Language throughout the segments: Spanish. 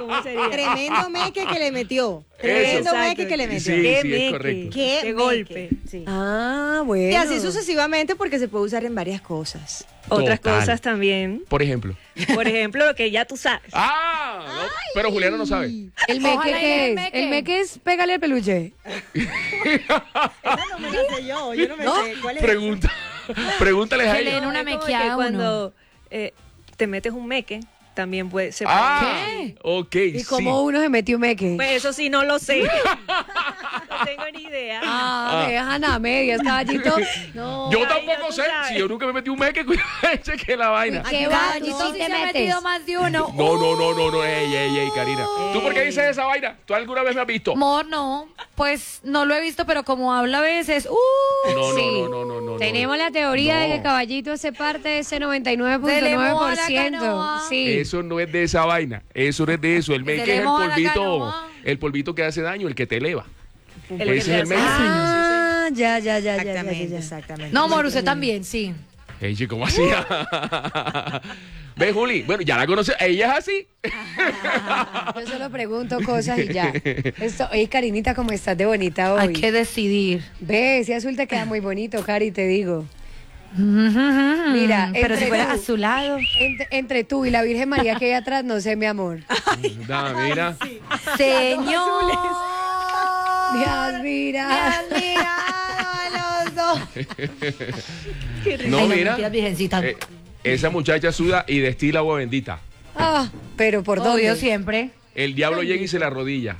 ¿Cómo sería? Tremendo meque que le metió. Tremendo meque que le metió. Sí, Qué sí, meque. es correcto. Qué Qué meque. golpe. Sí. Ah, bueno. Y así sucesivamente porque se puede usar en varias cosas. Otras Total. cosas también. Por ejemplo. Por ejemplo, lo que ya tú sabes. ¡Ah! no, pero Juliana no sabe. ¿El meque Ojalá qué el es? meque. El meque es pégale al peluche. Esa no me la sé yo no me sé. ¿Cuál es? Pregunta. Pregúntales a Que le ella. den una Es como mequeada que a uno. cuando te metes un meque, también puede ser. Ah, ¿Qué? ok, ¿Y sí. cómo uno se metió un meque? Pues eso sí no lo sé. No tengo ni idea. Ah, me dejan a medias, caballito. No. Yo Ay, tampoco ya tú sé. sabes. Si yo nunca me metí un meque, que la vaina. ¿Qué Caballito, va? ¿Tú sí sí se te ha metes? metido más de uno. No, ey, Karina. ¿Tú por qué dices esa vaina? ¿Tú alguna vez me has visto? Amor, no. Pues no lo he visto, pero como habla a veces. No, Sí. no. Tenemos la teoría de No. que Caballito hace parte de ese Se le moja la 99.9%. canoa. Sí. Eso no es de esa vaina. Eso no es de eso. El Que meque le es el moja la polvito. canoa. El polvito que hace daño, el que te eleva. El que Ese te es el hace meque. Ah, ya. Exactamente, exactamente. No, amor, usted también, sí. Ey, chico, ¿cómo hacía? ¿Ves, Juli? Bueno, ya la conoce. Ella es así. Yo solo pregunto cosas y ya. Oye, Karinita, ¿cómo estás de bonita hoy? Hay que decidir. Ve, ese azul te queda muy bonito, Cari, te digo. Mira, Pero si entre fuera tú- a su lado. Entre tú y la Virgen María que hay atrás, no sé, mi amor. Da, mira. Señor. Dios, mira. los dos. No, Ay, mira. mentiras, virgencita. Esa muchacha suda y destila agua bendita. Ah, pero por Obvio, dónde. siempre. El diablo llega y se la arrodilla.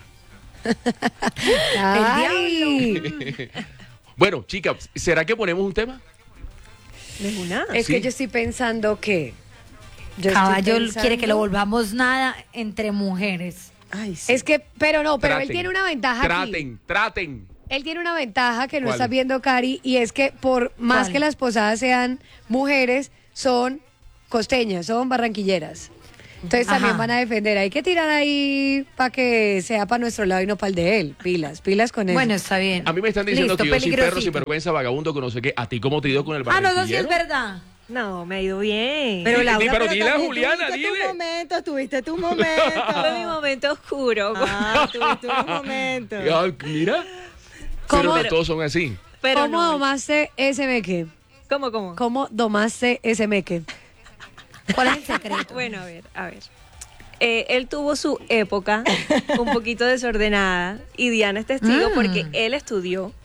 Ay, Bueno, chicas, ¿será que ponemos un tema? De una. es Sí. que yo estoy pensando que. yo estoy Caballo pensando- quiere que lo volvamos nada entre mujeres. Ay, sí. Es que, pero no, pero él Traten, tiene una ventaja aquí. Traten. Él tiene una ventaja que no ¿Cuál? estás viendo, Cari, y es que por más ¿Cuál? que las posadas sean mujeres, son costeñas, son barranquilleras. Entonces también Ajá. van a defender. Hay que tirar ahí para que sea para nuestro lado y no para el de él. Pilas con eso. Bueno, está bien. A mí me están diciendo Listo, que yo soy perro, peligrosito. sinvergüenza, vagabundo, que no sé qué. ¿A ti cómo te ha ido con el Ah, no, no, sí es barranquillero? verdad. No, me ha ido bien. Pero Laura, dile a también Juliana, tuviste dile. tu momento, tuviste tu momento. Fue mi momento oscuro. Tuviste un momento. Ay, mira. ¿Cómo? Pero todos son así. Pero ¿Cómo no. domaste ese meque? ¿Cómo? ¿Cómo domaste ese meque? ¿Cuál es el secreto? Bueno, a ver. Él tuvo su época un poquito desordenada y Diana es testigo porque él estudió